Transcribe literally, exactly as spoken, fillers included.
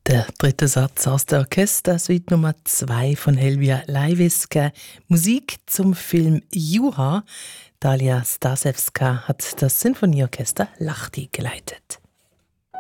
Der dritte Satz aus der Orchestersuite Nummer zwei von Helvia Leiviska. Musik zum Film Juha. Dalia Stasevska hat das Sinfonieorchester Lahti geleitet.